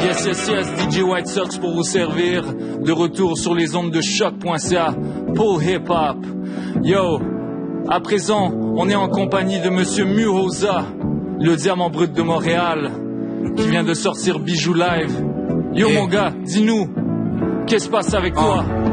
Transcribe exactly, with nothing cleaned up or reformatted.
Yes, yes, yes, D J White Sox pour vous servir. De retour sur les ondes de choc point c a pour hip hop. Yo, à présent, on est en compagnie de Monsieur Muhoza, le diamant brut de Montréal, qui vient de sortir Bijou Live. Yo, hey. Mon gars, dis-nous, qu'est-ce qui se passe avec toi? Uh.